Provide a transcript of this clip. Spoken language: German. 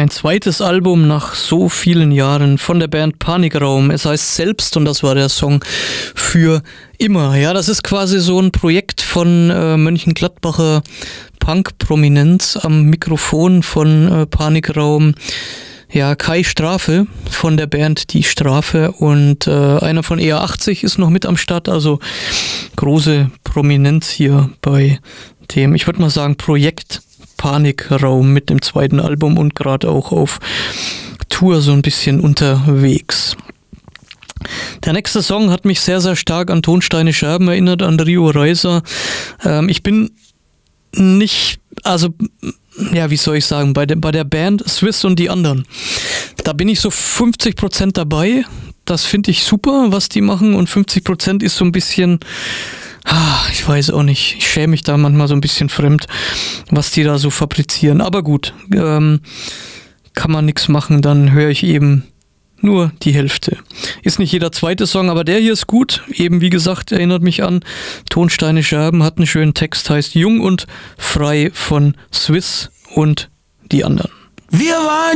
Ein zweites Album nach so vielen Jahren von der Band Panikraum. Es heißt Selbst und das war der Song für immer. Ja, das ist quasi so ein Projekt von Mönchengladbacher Punk-Prominenz am Mikrofon von Panikraum. Ja, Kai Strafe von der Band Die Strafe und einer von EA80 ist noch mit am Start, also große Prominenz hier bei dem, ich würde mal sagen, Projekt Panikraum mit dem zweiten Album und gerade auch auf Tour so ein bisschen unterwegs. Der nächste Song hat mich sehr, sehr stark an Tonsteine Scherben erinnert, an Rio Reiser. Ich bin nicht, also ja, wie soll ich sagen, bei der Band Swiss und die anderen, da bin ich so 50% dabei. Das finde ich super, was die machen, und 50% ist so ein bisschen, ich weiß auch nicht, ich schäme mich da manchmal so ein bisschen fremd, was die da so fabrizieren. Aber gut, kann man nichts machen, dann höre ich eben nur die Hälfte. Ist nicht jeder zweite Song, aber der hier ist gut. Eben wie gesagt, erinnert mich an Tonsteine Scherben, hat einen schönen Text, heißt Jung und frei von Swiss und die anderen. Wir waren